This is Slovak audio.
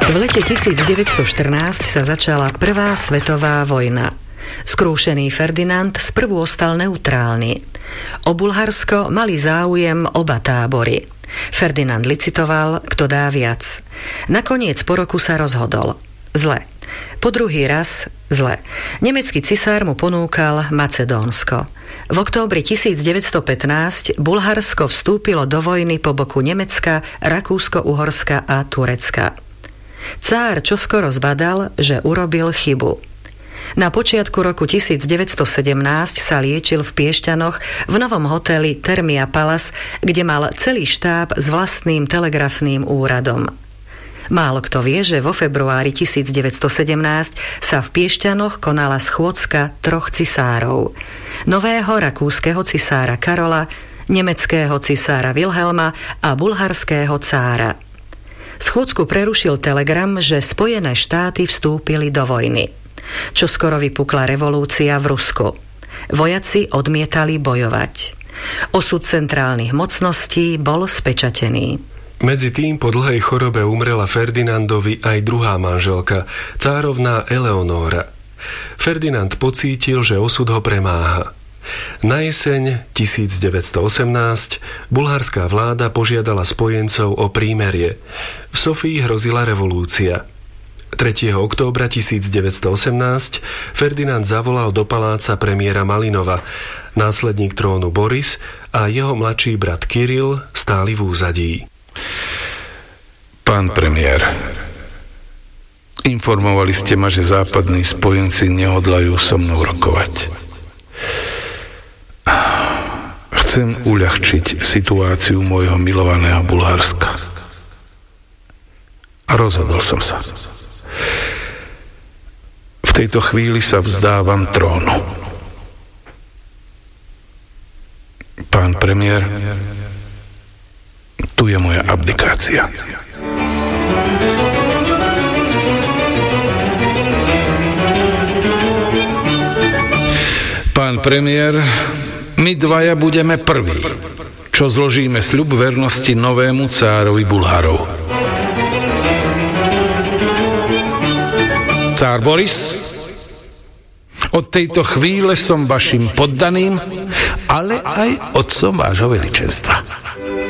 V lete 1914 sa začala Prvá svetová vojna. Skrúšený Ferdinand sprvu ostal neutrálny. O Bulharsko mali záujem oba tábory. Ferdinand licitoval, kto dá viac. Nakoniec po roku sa rozhodol. Zle. Po druhý raz zle. Nemecký cisár mu ponúkal Macedónsko. V októbri 1915 Bulharsko vstúpilo do vojny po boku Nemecka, Rakúsko-Uhorska a Turecka. Cár čoskoro zbadal, že urobil chybu. Na počiatku roku 1917 sa liečil v Piešťanoch v novom hoteli Thermia Palace, kde mal celý štáb s vlastným telegrafným úradom. Málo kto vie, že vo februári 1917 sa v Piešťanoch konala schôdzka troch cisárov. Nového rakúskeho cisára Karola, nemeckého cisára Wilhelma a bulharského cára. Schôdzku prerušil telegram, že Spojené štáty vstúpili do vojny. Čoskoro vypukla revolúcia v Rusku. Vojaci odmietali bojovať. Osud centrálnych mocností bol spečatený. Medzi tým po dlhej chorobe umrela Ferdinandovi aj druhá manželka, cárovná Eleonóra. Ferdinand pocítil, že osud ho premáha. Na jeseň 1918 bulharská vláda požiadala spojencov o prímerie. V Sofii hrozila revolúcia. 3. októbra 1918 Ferdinand zavolal do paláca premiéra Malinova. Následník trónu Boris a jeho mladší brat Kiril stáli v úzadí. Pán premiér, informovali ste ma, že západní spojenci nehodlajú so mnou rokovať. Chcem uľahčiť situáciu môjho milovaného Bulharska. A rozhodol som sa. V tejto chvíli sa vzdávam trónu. Pán premiér, tu je moja abdikácia. Pán premiér, my dvaja budeme prví, čo zložíme sľub vernosti novému cárovi Bulharov. Cár Boris, od tejto chvíle som vašim poddaným, ale aj otcom vášho veličenstva.